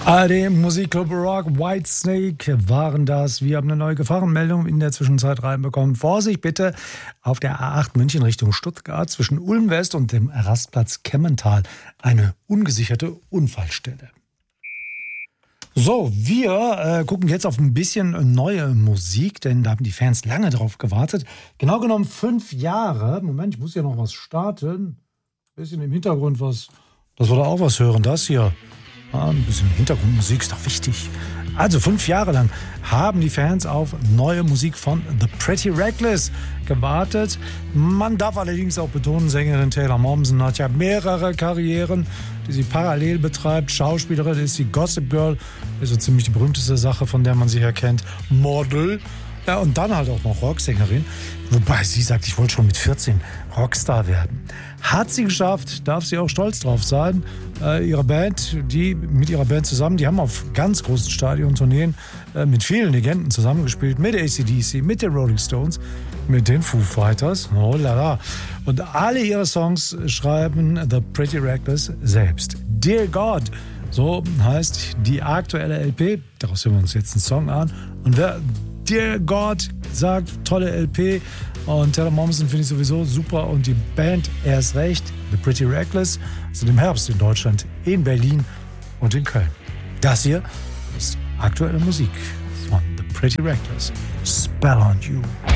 ARD Musikclub Rock, Whitesnake waren das. Wir haben eine neue Gefahrenmeldung in der Zwischenzeit reinbekommen. Vorsicht bitte auf der A8 München Richtung Stuttgart zwischen Ulm West und dem Rastplatz Kemmental. Eine ungesicherte Unfallstelle. So, wir gucken jetzt auf ein bisschen neue Musik, denn da haben die Fans lange drauf gewartet. Genau genommen 5 Jahre. Moment, ich muss hier noch was starten. Ein bisschen im Hintergrund was. Das wir da auch was hören, das hier. Ein bisschen Hintergrundmusik ist doch wichtig. Also 5 Jahre lang haben die Fans auf neue Musik von The Pretty Reckless gewartet. Man darf allerdings auch betonen, Sängerin Taylor Momsen hat ja mehrere Karrieren, die sie parallel betreibt. Schauspielerin ist sie, Gossip Girl ist so ziemlich die berühmteste Sache, von der man sie her kennt. Model. Ja, und dann halt auch noch Rocksängerin. Wobei sie sagt, ich wollte schon mit 14 Rockstar werden. Hat sie geschafft, darf sie auch stolz drauf sein. Ihre Band, mit ihrer Band zusammen, die haben auf ganz großen Stadiontourneen mit vielen Legenden zusammengespielt. Mit AC/DC, mit den Rolling Stones, mit den Foo Fighters. Oh la la. Und alle ihre Songs schreiben The Pretty Reckless selbst. Dear God, so heißt die aktuelle LP. Daraus hören wir uns jetzt einen Song an. Und wer Dear God sagt, tolle LP. Und Taylor Momsen finde ich sowieso super. Und die Band erst recht, The Pretty Reckless, sind im Herbst in Deutschland, in Berlin und in Köln. Das hier ist aktuelle Musik von The Pretty Reckless. Spell on You.